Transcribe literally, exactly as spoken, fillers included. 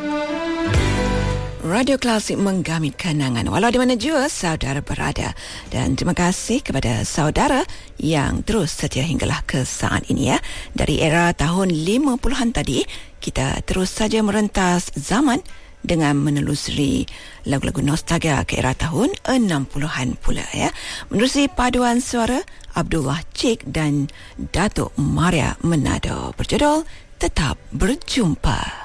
Radio Klasik menggami kenangan walau di mana jua saudara berada, dan terima kasih kepada saudara yang terus setia hinggalah ke saat ini ya. Dari era tahun lima puluhan tadi, kita terus saja merentas zaman dengan menelusuri lagu-lagu nostalgia ke era tahun enam puluhan pula ya. Menerusi paduan suara Abdullah Cik dan Datuk Maria Menado berjudul Tetap Berjumpa.